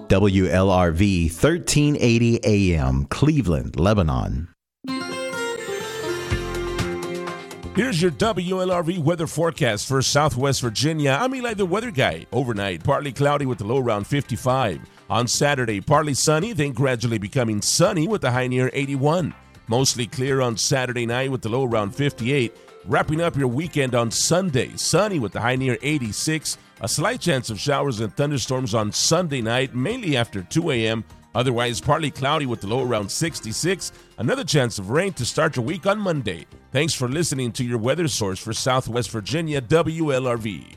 WLRV 1380 AM, Cleveland, Lebanon. Here's your WLRV weather forecast for Southwest Virginia. I'm Eli, the weather guy. Overnight, partly cloudy with the low around 55. On Saturday, partly sunny, then gradually becoming sunny with the high near 81. Mostly clear on Saturday night with the low around 58. Wrapping up your weekend on Sunday, sunny with the high near 86. A slight chance of showers and thunderstorms on Sunday night, mainly after 2 a.m. Otherwise, partly cloudy with the low around 66. Another chance of rain to start your week on Monday. Thanks for listening to your weather source for Southwest Virginia, WLRV.